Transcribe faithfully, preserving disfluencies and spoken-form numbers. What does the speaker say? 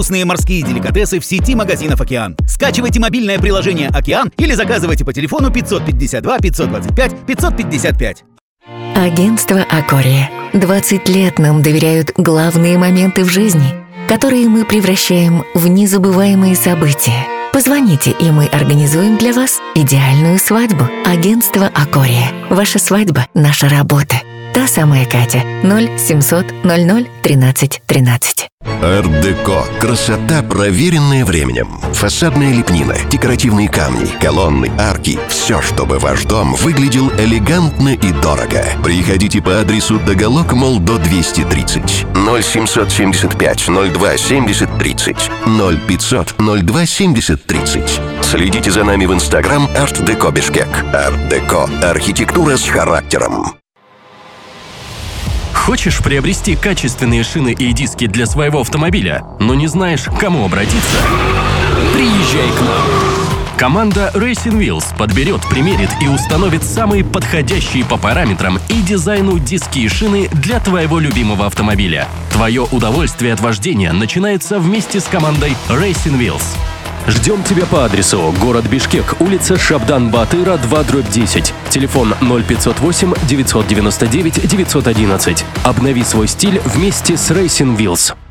Вкусные морские деликатесы в сети магазинов «Океан». Скачивайте мобильное приложение «Океан» или заказывайте по телефону пятьсот пятьдесят два пятьсот двадцать пять пятьсот пятьдесят пять. Агентство «Акория». двадцать лет нам доверяют главные моменты в жизни, которые мы превращаем в незабываемые события. Позвоните, и мы организуем для вас идеальную свадьбу. Агентство «Акория». Ваша свадьба – наша работа. Та самая Катя. ноль семьсот ноль ноль тринадцать тринадцать. Art-Deco. Красота, проверенная временем. Фасадная лепнина, декоративные камни, колонны, арки. Все, чтобы ваш дом выглядел элегантно и дорого. Приходите по адресу Доголок, Молдо двести тридцать. ноль семьсот семьдесят пять ноль два семьдесят тридцать. ноль пятьсот ноль два семьдесят тридцать. Следите за нами в Инстаграм Art-Deco Бишкек. Art-Deco. Архитектура с характером. Хочешь приобрести качественные шины и диски для своего автомобиля, но не знаешь, к кому обратиться? Приезжай к нам! Команда Racing Wheels подберет, примерит и установит самые подходящие по параметрам и дизайну диски и шины для твоего любимого автомобиля. Твое удовольствие от вождения начинается вместе с командой Racing Wheels. Ждем тебя по адресу: город Бишкек, улица Шабдан-Батыра, два дробь десять. Телефон ноль пятьсот восемь девятьсот девяносто девять девятьсот одиннадцать. Обнови свой стиль вместе с Racing Wheels.